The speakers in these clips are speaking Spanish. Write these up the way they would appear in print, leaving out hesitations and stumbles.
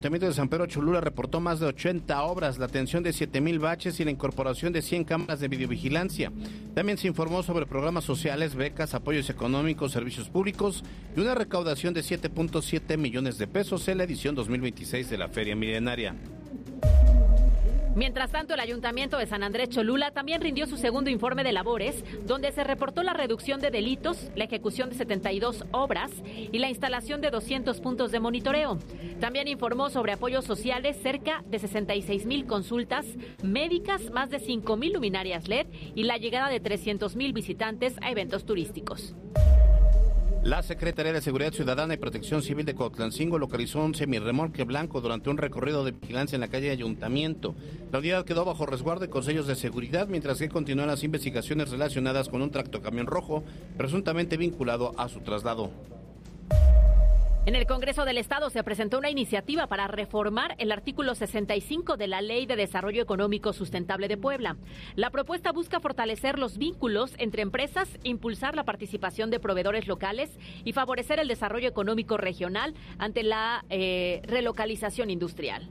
El Ayuntamiento de San Pedro Cholula reportó más de 80 obras, la atención de 7,000 baches y la incorporación de 100 cámaras de videovigilancia. También se informó sobre programas sociales, becas, apoyos económicos, servicios públicos y una recaudación de 7.7 millones de pesos en la edición 2026 de la Feria Milenaria. Mientras tanto, el Ayuntamiento de San Andrés Cholula también rindió su segundo informe de labores, donde se reportó la reducción de delitos, la ejecución de 72 obras y la instalación de 200 puntos de monitoreo. También informó sobre apoyos sociales, cerca de 66,000 consultas médicas, más de 5,000 luminarias LED y la llegada de 300,000 visitantes a eventos turísticos. La Secretaría de Seguridad Ciudadana y Protección Civil de Cuautlancingo localizó un semirremolque blanco durante un recorrido de vigilancia en la calle Ayuntamiento. La unidad quedó bajo resguardo y con sellos de seguridad, mientras que continúan las investigaciones relacionadas con un tractocamión rojo, presuntamente vinculado a su traslado. En el Congreso del Estado se presentó una iniciativa para reformar el artículo 65 de la Ley de Desarrollo Económico Sustentable de Puebla. La propuesta busca fortalecer los vínculos entre empresas, impulsar la participación de proveedores locales y favorecer el desarrollo económico regional ante la relocalización industrial.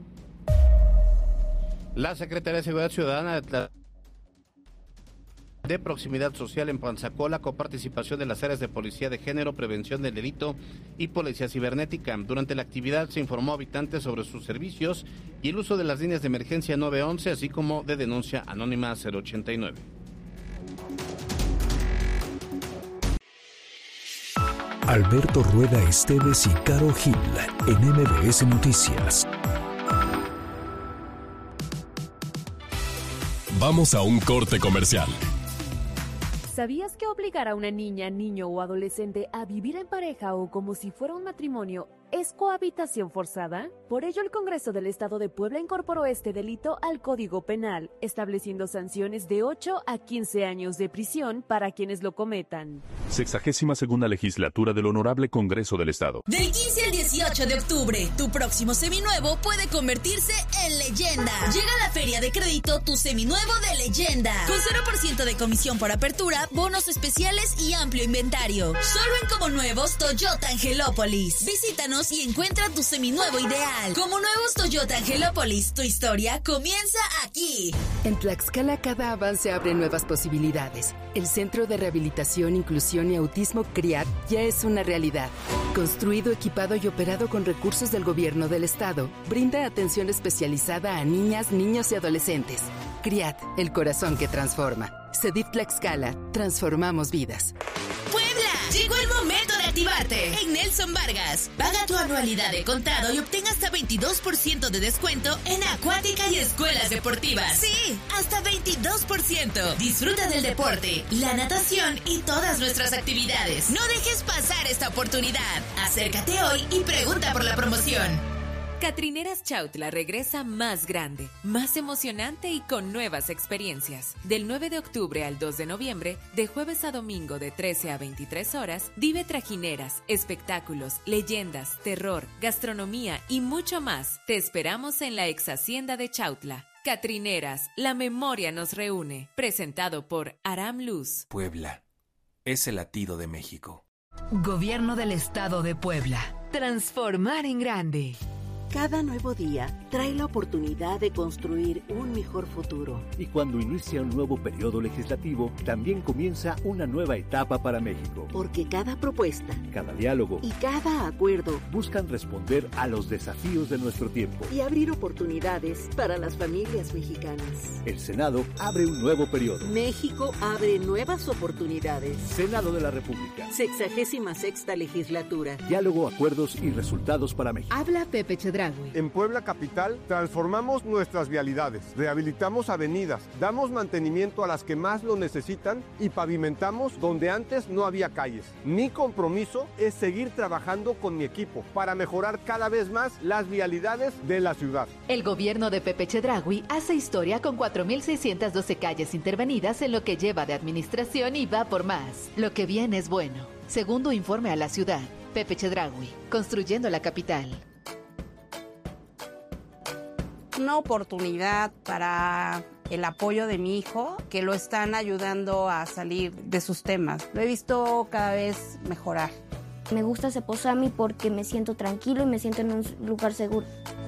La Secretaría de Seguridad Ciudadana de Proximidad Social en Panzacola, con participación de las áreas de Policía de Género, Prevención del Delito y Policía Cibernética. Durante la actividad se informó a habitantes sobre sus servicios y el uso de las líneas de emergencia 911, así como de denuncia anónima 089. Alberto Rueda Esteves y Caro Gil en MBS Noticias. Vamos a un corte comercial. ¿Sabías que obligar a una niña, niño o adolescente a vivir en pareja o como si fuera un matrimonio es cohabitación forzada? Por ello, el Congreso del Estado de Puebla incorporó este delito al Código Penal, estableciendo sanciones de 8 a 15 años de prisión para quienes lo cometan. 62ª Legislatura del Honorable Congreso del Estado. Del 15 al 18 de octubre, tu próximo seminuevo puede convertirse en leyenda. Llega a la Feria de Crédito tu seminuevo de leyenda. Con 0% de comisión por apertura, bonos especiales y amplio inventario. Solo en Como Nuevos Toyota Angelópolis. Visítanos y encuentra tu seminuevo ideal. Como Nuevos Toyota Angelópolis, tu historia comienza aquí. En Tlaxcala cada avance abre nuevas posibilidades. El Centro de Rehabilitación, Inclusión y Autismo CRIAT ya es una realidad. Construido, equipado y operado con recursos del Gobierno del Estado, brinda atención especializada a niñas, niños y adolescentes. CRIAT, el corazón que transforma. CEDIF Tlaxcala, transformamos vidas. ¡Puebla! Llegó el momento de activarte. En Nelson Vargas, paga tu anualidad de contado y obtén hasta 22% de descuento en acuática y escuelas deportivas. Sí, hasta 22%. Disfruta del deporte, la natación y todas nuestras actividades. No dejes pasar esta oportunidad. Acércate hoy y pregunta por la promoción. Catrineras Chautla regresa más grande, más emocionante y con nuevas experiencias. Del 9 de octubre al 2 de noviembre, de jueves a domingo de 13 a 23 horas, vive trajineras, espectáculos, leyendas, terror, gastronomía y mucho más. Te esperamos en la ex hacienda de Chautla. Catrineras, la memoria nos reúne. Presentado por Aram Luz. Puebla es el latido de México. Gobierno del Estado de Puebla. Transformar en grande. Cada nuevo día trae la oportunidad de construir un mejor futuro. Y cuando inicia un nuevo periodo legislativo, también comienza una nueva etapa para México. Porque cada propuesta, cada diálogo y cada acuerdo buscan responder a los desafíos de nuestro tiempo y abrir oportunidades para las familias mexicanas. El Senado abre un nuevo periodo. México abre nuevas oportunidades. Senado de la República. 66ª Legislatura. Diálogo, acuerdos y resultados para México. Habla Pepe Chedraui. En Puebla Capital transformamos nuestras vialidades, rehabilitamos avenidas, damos mantenimiento a las que más lo necesitan y pavimentamos donde antes no había calles. Mi compromiso es seguir trabajando con mi equipo para mejorar cada vez más las vialidades de la ciudad. El gobierno de Pepe Chedraui hace historia con 4,612 calles intervenidas en lo que lleva de administración y va por más. Lo que viene es bueno. Segundo informe a la ciudad. Pepe Chedraui, construyendo la capital. Una oportunidad para el apoyo de mi hijo, que lo están ayudando a salir de sus temas. Lo he visto cada vez mejorar. Me gusta Ceposami porque me siento tranquilo y me siento en un lugar seguro.